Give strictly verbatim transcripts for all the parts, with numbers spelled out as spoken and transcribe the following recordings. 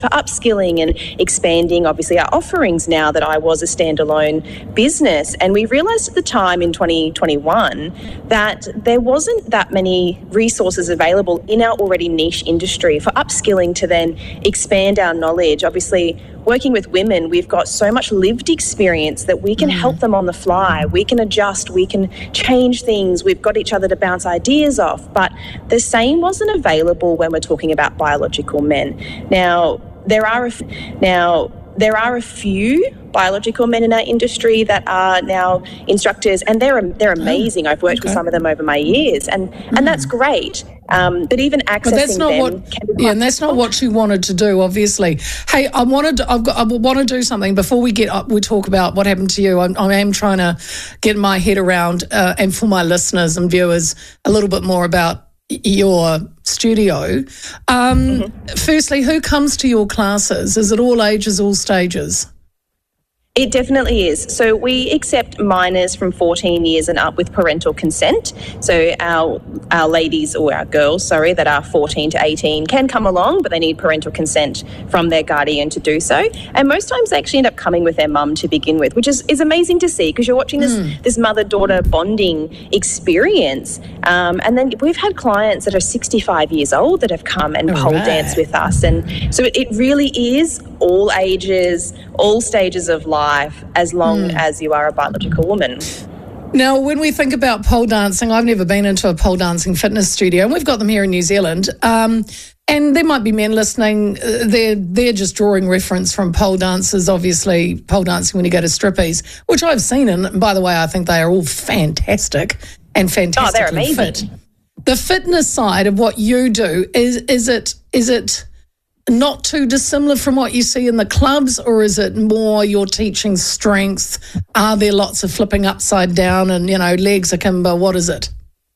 for upskilling and expanding, obviously, our offerings now that I was a standalone business. And we realised at the time in twenty twenty-one that there wasn't that many resources available in our already niche industry for upskilling to then expand our knowledge. Obviously, working with women, we've got so much lived experience that we can mm. help them on the fly. We can adjust, we can change things. We've got each other to bounce ideas off. But the same wasn't available when we're talking about biological men. Now, there are a, now, there are a few biological men in our industry that are now instructors, and they're they're amazing. I've worked okay. with some of them over my years, and, mm. and that's great. Um, but even accessing but that's not them what, can be yeah, and that's not what you wanted to do, obviously. Hey, I wanted, to, I've got, I want to do something before we get up. We talk about what happened to you. I'm, I am trying to get my head around, uh, and for my listeners and viewers, a little bit more about your studio. Um, mm-hmm. Firstly, who comes to your classes? Is it all ages, all stages? It definitely is. So we accept minors from fourteen years and up with parental consent. So our our ladies, or our girls, sorry, that are fourteen to eighteen can come along, but they need parental consent from their guardian to do so. And most times they actually end up coming with their mum to begin with, which is, is amazing to see, because you're watching this, mm. this mother-daughter bonding experience. Um, and then we've had clients that are sixty-five years old that have come and pole right. dance with us. And so it, it really is all ages, all stages of life, as long mm. as you are a biological woman. Now, when we think about pole dancing, I've never been into a pole dancing fitness studio, and we've got them here in New Zealand. Um, and there might be men listening, uh, they're, they're just drawing reference from pole dancers, obviously, pole dancing when you go to strippies, which I've seen, and by the way, I think they are all fantastic and fantastically oh, they're amazing. fit. The fitness side of what you do, is is it is it... not too dissimilar from what you see in the clubs, or is it more you're teaching strength? Are there lots of flipping upside down and, you know, legs akimbo? What is it?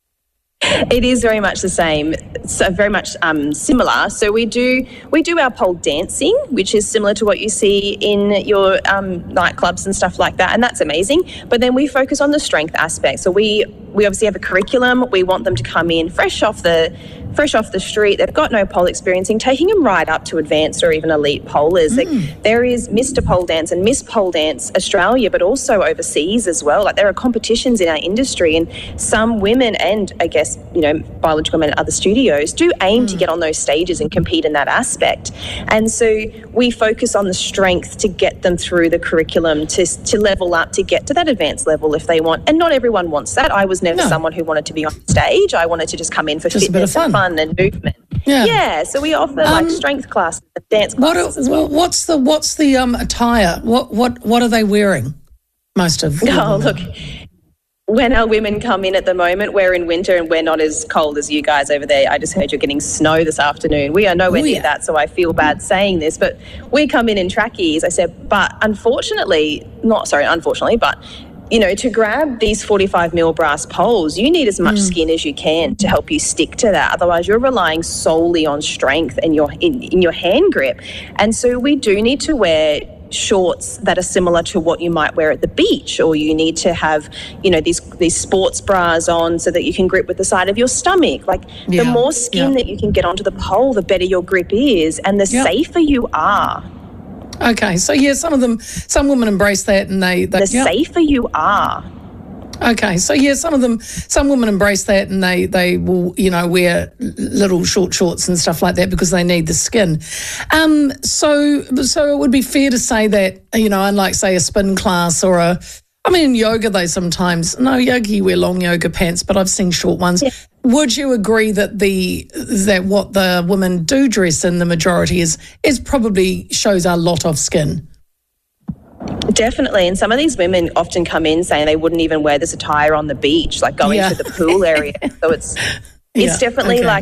It is very much the same, so very much um, similar. So we do we do our pole dancing, which is similar to what you see in your um, nightclubs and stuff like that, and that's amazing. But then we focus on the strength aspect. So we we obviously have a curriculum. We want them to come in fresh off the fresh off the street. They've got no pole experiencing, taking them right up to advanced or even elite polers. Mm. Like, there is Mister Pole Dance and Miss Pole Dance Australia, but also overseas as well. Like, there are competitions in our industry, and some women and I guess, you know, biological men at other studios do aim mm. to get on those stages and compete in that aspect. And so we focus on the strength to get them through the curriculum to to level up, to get to that advanced level if they want. And not everyone wants that. I was never no. someone who wanted to be on stage. I wanted to just come in for just fitness and fun and movement. Yeah. yeah, so we offer um, like strength classes and dance classes what, as well. What's the what's the um attire? What what what are they wearing? Most of them. Oh, look, when our women come in at the moment, we're in winter and we're not as cold as you guys over there. I just heard you're getting snow this afternoon. We are nowhere oh, near yeah. that, so I feel bad saying this, but we come in in trackies. I said, but unfortunately, not sorry, unfortunately, but you know, to grab these forty-five mil brass poles, you need as much mm. skin as you can to help you stick to that. Otherwise, you're relying solely on strength and your in, in your hand grip. And so we do need to wear shorts that are similar to what you might wear at the beach, or you need to have, you know, these these sports bras on so that you can grip with the side of your stomach. Like, yeah. the more skin yeah. that you can get onto the pole, the better your grip is, and the yeah. safer you are. Okay, so yeah, some of them, some women embrace that, and they, they the yeah. safer you are. Okay, so yeah, some of them, some women embrace that, and they they will, you know, wear little short shorts and stuff like that because they need the skin. Um, so so it would be fair to say that, you know, unlike say a spin class or a, I mean, in yoga they sometimes, no, yoga you wear long yoga pants, but I've seen short ones. Yeah. Would you agree that the that what the women do dress in, the majority is is probably shows a lot of skin? Definitely, and some of these women often come in saying they wouldn't even wear this attire on the beach, like going yeah. to the pool area. So it's it's yeah, definitely okay. like